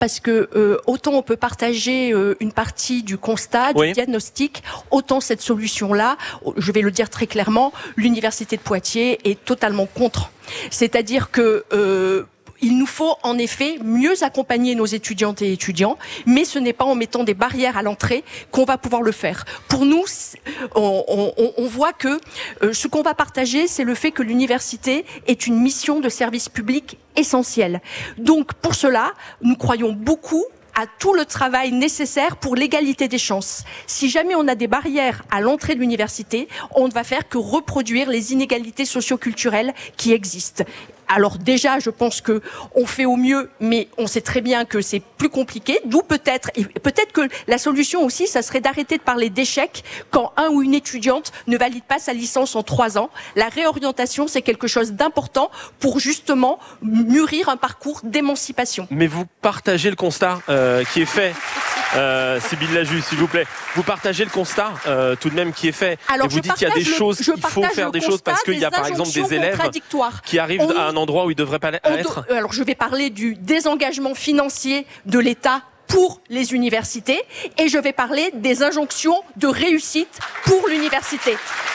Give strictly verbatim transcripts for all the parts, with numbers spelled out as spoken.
parce que euh, autant on peut partager euh, une partie du constat, du oui. diagnostic, autant cette solution-là, je vais le dire très clairement, l'Université de Poitiers est totalement contre. C'est-à-dire que euh, il nous faut en effet mieux accompagner nos étudiantes et étudiants, mais ce n'est pas en mettant des barrières à l'entrée qu'on va pouvoir le faire. Pour nous, on, on, on voit que euh, ce qu'on va partager, c'est le fait que l'université est une mission de service public essentielle. Donc pour cela, nous croyons beaucoup à tout le travail nécessaire pour l'égalité des chances. Si jamais on a des barrières à l'entrée de l'université, on ne va faire que reproduire les inégalités socio-culturelles qui existent. Alors déjà, je pense que on fait au mieux, mais on sait très bien que c'est plus compliqué. D'où peut-être, et peut-être que la solution aussi, ça serait d'arrêter de parler d'échec quand un ou une étudiante ne valide pas sa licence en trois ans. La réorientation, c'est quelque chose d'important pour justement mûrir un parcours d'émancipation. Mais vous partagez le constat euh, qui est fait. Euh, Sybille Lajus, s'il vous plaît. Vous partagez le constat euh, tout de même qui est fait. Alors, et vous dites qu'il y a des le, choses, il faut faire des choses parce qu'il y a par exemple des élèves qui arrivent on, à un endroit où ils ne devraient pas être. Do, alors je vais parler du désengagement financier de l'État pour les universités et je vais parler des injonctions de réussite pour l'université.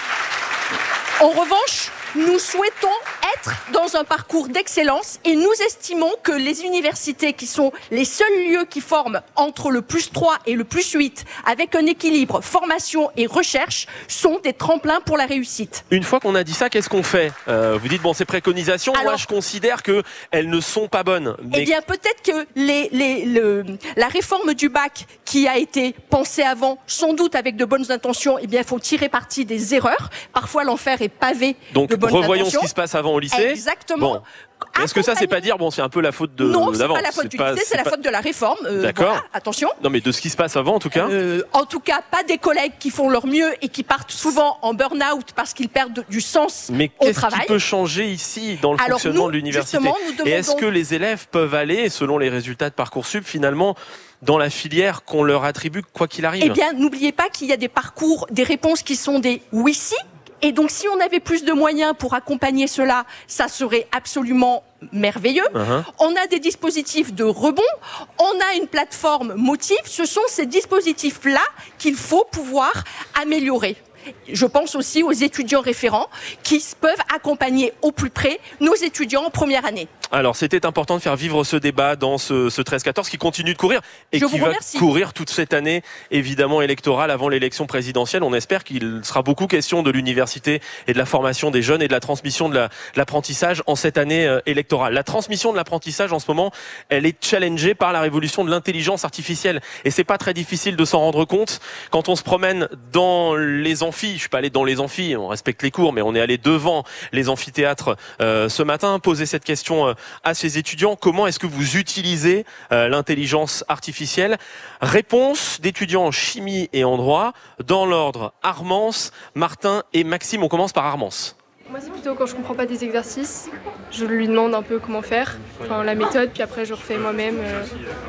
En revanche, nous souhaitons être dans un parcours d'excellence et nous estimons que les universités, qui sont les seuls lieux qui forment entre le plus trois et le plus huit, avec un équilibre formation et recherche, sont des tremplins pour la réussite. Une fois qu'on a dit ça, qu'est-ce qu'on fait ? euh, Vous dites, bon, ces préconisations, Alors, moi je considère qu'elles ne sont pas bonnes. Mais... Eh bien, peut-être que les, les, le, la réforme du bac qui a été pensée avant, sans doute avec de bonnes intentions, eh bien, il faut tirer parti des erreurs. Parfois, l'enfer est pavé Donc, de bonnes revoyons intentions. ce qui se passe avant au lycée. Exactement. Bon. Est-ce que ça, c'est pas dire, bon, c'est un peu la faute de Non, d'avant. c'est pas la faute du pas, lycée, c'est la pas... faute de la réforme. Euh, D'accord. Voilà, attention. Non, mais de ce qui se passe avant, en tout cas. Euh, en tout cas, pas des collègues qui font leur mieux et qui partent souvent en burn-out parce qu'ils perdent du sens mais au travail. Mais qu'est-ce qui peut changer ici dans le Alors fonctionnement nous, de l'université nous demandons... Et est-ce que les élèves peuvent aller, selon les résultats de Parcoursup, finalement, dans la filière qu'on leur attribue, quoi qu'il arrive ? Eh bien, n'oubliez pas qu'il y a des parcours, des réponses qui sont des oui-si. Et donc, si on avait plus de moyens pour accompagner cela, ça serait absolument merveilleux. Uh-huh. On a des dispositifs de rebond, on a une plateforme Motive. Ce sont ces dispositifs-là qu'il faut pouvoir améliorer. Je pense aussi aux étudiants référents qui peuvent accompagner au plus près nos étudiants en première année. Alors, c'était important de faire vivre ce débat dans ce, ce treize quatorze qui continue de courir et Je qui va courir toute cette année, évidemment, électorale avant l'élection présidentielle. On espère qu'il sera beaucoup question de l'université et de la formation des jeunes et de la transmission de, la, de l'apprentissage en cette année euh, électorale. La transmission de l'apprentissage, en ce moment, elle est challengée par la révolution de l'intelligence artificielle. Et c'est pas très difficile de s'en rendre compte quand on se promène dans les amphis. Je suis pas allé dans les amphis, on respecte les cours, mais on est allé devant les amphithéâtres euh, ce matin, poser cette question euh, à ces étudiants. Comment est-ce que vous utilisez euh, l'intelligence artificielle ? Réponse d'étudiants en chimie et en droit, dans l'ordre Armance, Martin et Maxime. On commence par Armance. Moi, c'est plutôt quand je comprends pas des exercices, je lui demande un peu comment faire, enfin la méthode, puis après je refais moi-même. Euh.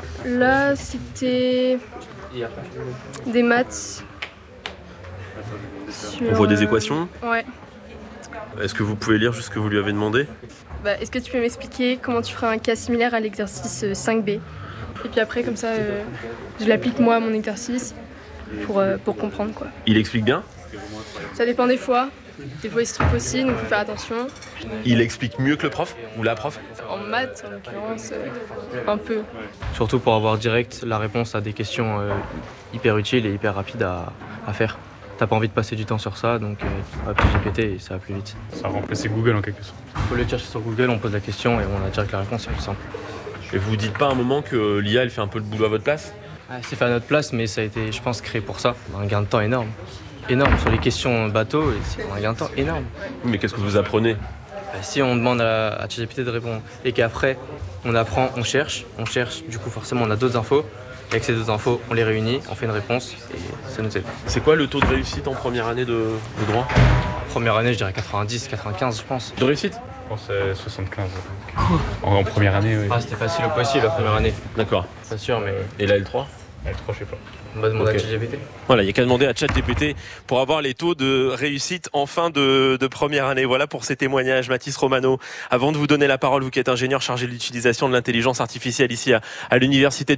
Là, c'était des maths. Sur, On voit des équations ? euh, Ouais. Est-ce que vous pouvez lire juste ce que vous lui avez demandé ? Bah, est-ce que tu peux m'expliquer comment tu ferais un cas similaire à l'exercice cinq B ? Et puis après, comme ça, euh, je l'applique moi à mon exercice pour, euh, pour comprendre, quoi. Il explique bien ? Ça dépend des fois. Des fois, il se trompe aussi, donc il faut faire attention. Il explique mieux que le prof ou la prof ? En maths, en l'occurrence, euh, un peu. Surtout pour avoir direct la réponse à des questions euh, hyper utiles et hyper rapides à, à faire. T'as pas envie de passer du temps sur ça, donc euh, appuie G P T et ça va plus vite. Ça a remplacé Google en quelque sorte. Au lieu de chercher sur Google, on pose la question et on a direct la réponse, c'est plus simple. Et vous vous dites pas à un moment que l'I A elle fait un peu le boulot à votre place ? Ouais, c'est fait à notre place, mais ça a été, je pense, créé pour ça. Un gain de temps énorme. Énorme sur les questions bateau, c'est un gain de temps énorme. Mais qu'est-ce que vous apprenez ? Bah, si on demande à, à ChatGPT de répondre et qu'après on apprend, on cherche, on cherche, du coup forcément on a d'autres infos. Et avec ces deux infos, on les réunit, on fait une réponse et ça nous aide. C'est quoi le taux de réussite en première année de, de droit ? Première année, je dirais quatre-vingt-dix, quatre-vingt-quinze, je pense. De réussite ? Je pense que c'est soixante-quinze. En, en première année, oui. Ah, c'était facile au possible la première année. D'accord. Pas sûr, mais. Et la L trois ? Ouais, trois, je sais pas. On va demander Ok. à ChatGPT. Voilà, il n'y a qu'à demander à ChatGPT pour avoir les taux de réussite en fin de, de première année. Voilà pour ces témoignages. Mathis Romano, avant de vous donner la parole, vous qui êtes ingénieur chargé de l'utilisation de l'intelligence artificielle ici à, à l'université